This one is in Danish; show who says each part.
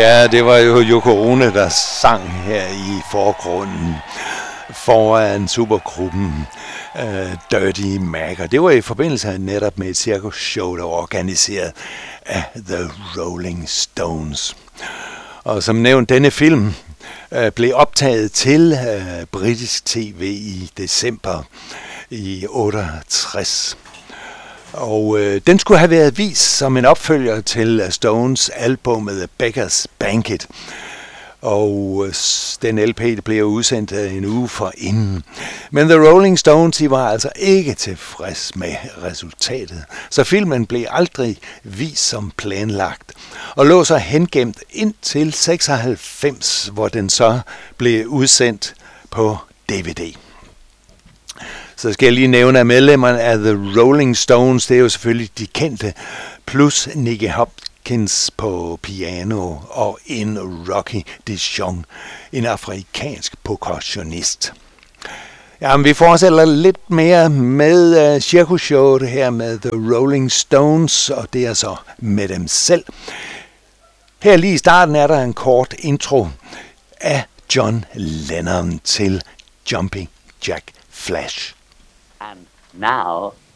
Speaker 1: Ja, det var jo Yoko Ono, der sang her i forgrunden foran supergruppen Dirty Mac. Og det var i forbindelse netop med et cirkusshow, der var organiseret af The Rolling Stones. Og som nævnt, denne film blev optaget til britisk tv i december i 68. Og den skulle have været vist som en opfølger til Stones albumet Beggar's Banquet. Og den LP blev udsendt en uge forinden. Men The Rolling Stones, de var altså ikke tilfreds med resultatet. Så filmen blev aldrig vist som planlagt. Og lå så hengemt indtil 96, hvor den så blev udsendt på DVD. Så skal jeg lige nævne, at medlemmerne af The Rolling Stones, det er jo selvfølgelig de kendte, plus Nicky Hopkins på piano og en Rocky DeJong, en afrikansk percussionist. Ja, men vi fortsætter lidt mere med cirkusshowet her med The Rolling Stones, og det er så med dem selv. Her lige i starten er der en kort intro af John Lennon til Jumping Jack Flash.
Speaker 2: And now